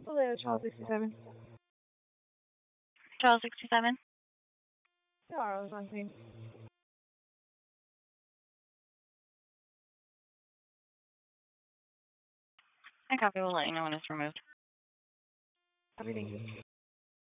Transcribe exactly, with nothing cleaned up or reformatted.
Hello, Charles sixty-seven. twelve sixty-seven. Charles nineteen. I copy. We'll let you know when it's removed. Everything.